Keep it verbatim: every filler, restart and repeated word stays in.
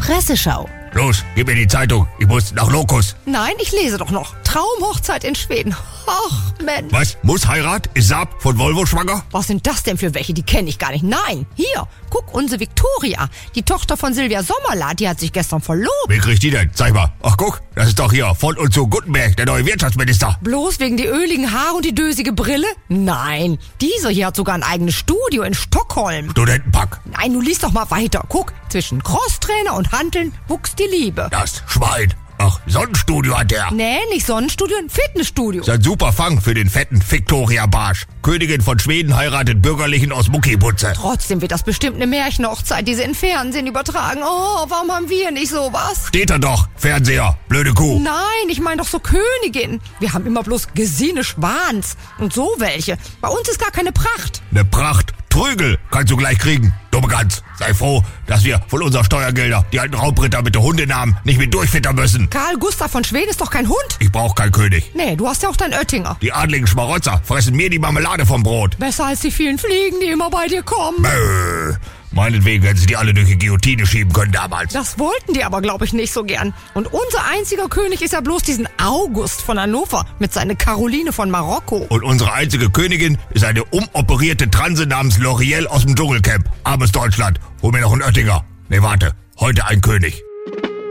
Presseschau. Los, gib mir die Zeitung. Ich muss nach Locus. Nein, ich lese doch noch. Traumhochzeit in Schweden. Ach, Mensch. Was? Muss Heirat? Ist Saab von Volvo schwanger? Was sind das denn für welche? Die kenne ich gar nicht. Nein, hier, guck, unsere Viktoria. Die Tochter von Silvia Sommerlath, die hat sich gestern verlobt. Wie kriegt die denn? Zeig mal. Ach, guck, das ist doch hier von und zu Guttenberg, der neue Wirtschaftsminister. Bloß wegen die öligen Haare und die dösige Brille? Nein, diese hier hat sogar ein eigenes Studio in Stockholm. Studentenpack. Nein, du liest doch mal weiter. Guck, zwischen Crosstrainer und Hanteln wuchs die Liebe. Das Schwein. Ach, Sonnenstudio hat der. Nee, nicht Sonnenstudio, ein Fitnessstudio. Ist ein super Fang für den fetten Viktoria Barsch. Königin von Schweden heiratet Bürgerlichen aus Muckiputze. Trotzdem wird das bestimmt eine Märchenhochzeit, die sie im Fernsehen übertragen. Oh, warum haben wir nicht sowas? Steht da doch, Fernseher, blöde Kuh. Nein, ich meine doch so Königin. Wir haben immer bloß Gesine Schwans und so welche. Bei uns ist gar keine Pracht. Ne Pracht. Trügel kannst du gleich kriegen. Dumme Gans. Sei froh, dass wir von unseren Steuergelder die alten Raubritter mit den Hundenamen nicht mit durchfittern müssen. Karl Gustav von Schweden ist doch kein Hund. Ich brauch keinen König. Nee, du hast ja auch deinen Oettinger. Die adligen Schmarotzer fressen mir die Marmelade vom Brot. Besser als die vielen Fliegen, die immer bei dir kommen. Bäh. Meinetwegen hätten sie die alle durch die Guillotine schieben können damals. Das wollten die aber, glaube ich, nicht so gern. Und unser einziger König ist ja bloß diesen August von Hannover mit seiner Caroline von Marokko. Und unsere einzige Königin ist eine umoperierte Transe namens L'Oreal aus dem Dschungelcamp. Armes Deutschland, hol mir noch einen Oettinger. Nee, warte, heute ein König.